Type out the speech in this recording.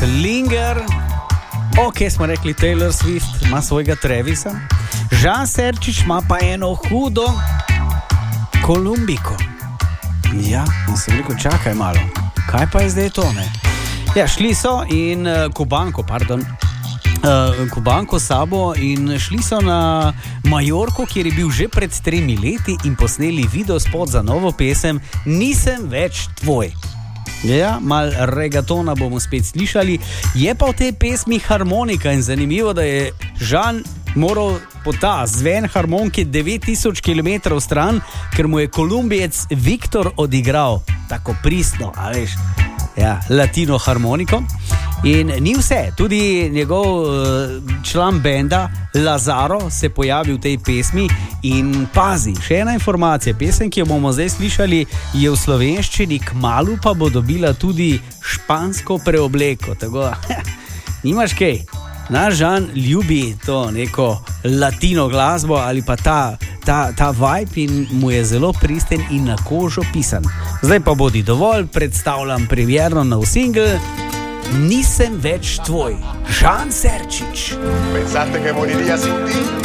Slinger, ok, smo rekli Taylor Swift, ima svojega Travisa, Žan Serčič ima pa eno hudo Kolumbiko. Ja, in sem rekel, čakaj malo, kaj pa je zdaj to, ne? Ja, šli so in Kubanko sabo in šli so na Majorko, kjer je bil že pred 3 leti in posneli videospot za novo pesem Nisem več tvoj. Ja, mal regatona bomo spet slišali, je pa v tej pesmi harmonika in zanimivo, da je Žan moral po ta zven harmonike 9000 km stran, ker mu je Kolumbijec Viktor odigral tako pristno, a veš, ja, latino harmoniko. In ni vse, tudi njegov član benda Lazaro se pojavi v tej pesmi in pazi, še ena informacija, pesem, ki jo bomo zdaj slišali, je v slovenščini, kmalu pa bo dobila tudi špansko preobleko, tako nimaš kaj. Naš Žan ljubi to neko latino glasbo ali pa ta vibe in mu je zelo pristen in na kožo pisan. Zdaj pa bodi dovolj, predstavljam premierno nov singl Nisem več tvoj, Žan Serčič. Pensaste que moriría sin ti?